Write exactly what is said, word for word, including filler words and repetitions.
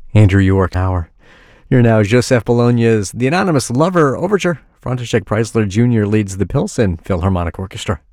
Andrew York Hour. Here now is Joseph Bologna's The Anonymous Lover Overture. František Preissler Junior leads the Pilsen Philharmonic Orchestra.